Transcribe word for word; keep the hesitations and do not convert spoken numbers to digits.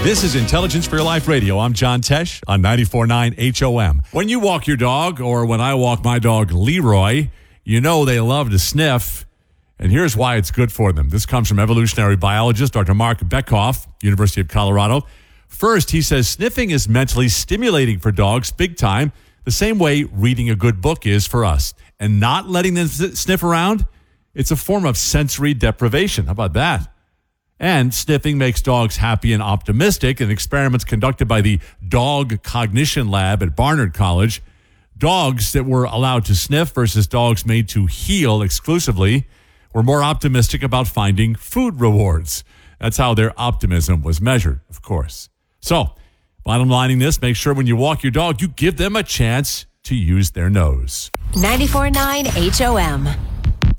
This is Intelligence for Your Life Radio. I'm John Tesh on ninety-four point nine H O M. When you walk your dog, or when I walk my dog Leroy, you know they love to sniff. And here's why it's good for them. This comes from evolutionary biologist Doctor Mark Bekoff, University of Colorado. First, he says sniffing is mentally stimulating for dogs big time, the same way reading a good book is for us. And not letting them sniff around, it's a form of sensory deprivation. How about that? And sniffing makes dogs happy and optimistic. In experiments conducted by the Dog Cognition Lab at Barnard College, dogs that were allowed to sniff versus dogs made to heel exclusively were more optimistic about finding food rewards. That's how their optimism was measured, of course. So, bottom lining this, make sure when you walk your dog, you give them a chance to use their nose. ninety-four point nine H O M.